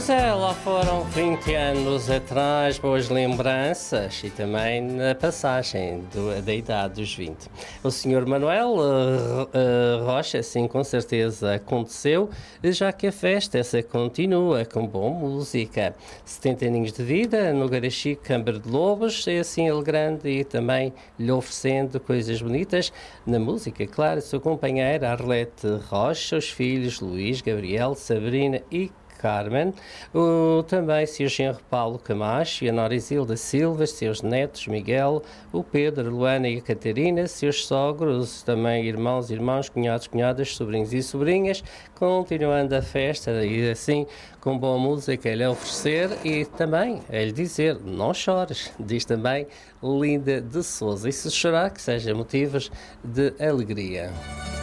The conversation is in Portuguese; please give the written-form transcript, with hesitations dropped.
Pois é, lá foram 20 anos atrás, boas lembranças e também na passagem da idade dos 20. O Sr. Manuel Rocha, sim, com certeza aconteceu, já que a festa essa continua com boa música. 70 aninhos de vida no Garachico Câmara de Lobos, é assim ele grande e também lhe oferecendo coisas bonitas na música, claro, sua companheira Arlete Rocha, os filhos Luís, Gabriel, Sabrina e Carmen, também Sr. Genro Paulo Camacho e a Nora Isilda Silva, seus netos Miguel, o Pedro, a Luana e a Catarina, seus sogros, também irmãos, cunhados, cunhadas, sobrinhos e sobrinhas, continuando a festa e assim com boa música a lhe oferecer e também a lhe dizer, não chores, diz também Linda de Souza, e se chorar que seja motivos de alegria.